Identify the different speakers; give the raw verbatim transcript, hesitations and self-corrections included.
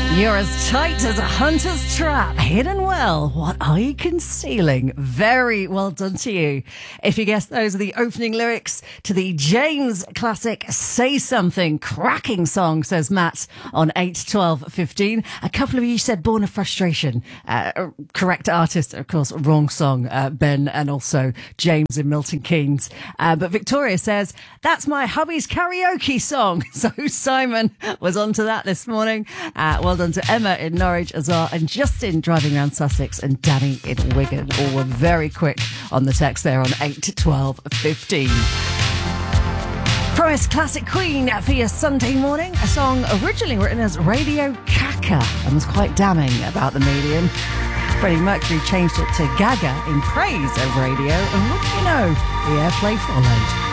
Speaker 1: You're as tight as a hunter's trap, hidden well. What are you concealing? Very well done to you. If you guessed those are the opening lyrics to the James classic Say Something, cracking song, says Matt on eight twelve fifteen. A couple of you said Born of Frustration. Uh, correct artist, of course, wrong song, uh, Ben, and also James in Milton Keynes. Uh, but Victoria says, that's my hubby's karaoke song. So Simon was onto that this morning. Uh, well done to Emma in Norwich as well, and Justin driving around Sussex, and Danny in Wigan. All were very quick on the text there on eight twelve fifteen. Promised classic Queen for your Sunday morning. A song originally written as Radio Caca and was quite damning about the medium. Freddie Mercury changed it to Gaga in praise of radio, and what do you know, the airplay followed.